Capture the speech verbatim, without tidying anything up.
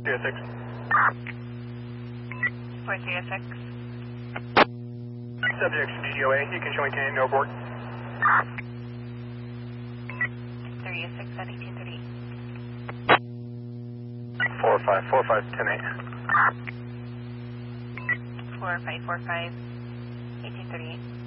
three oh six. four three oh six. Subject D O A, you can join in, no board. three oh six at eighteen thirty-eight. four five four five ten eight. four five four five, eighteen thirty-eight.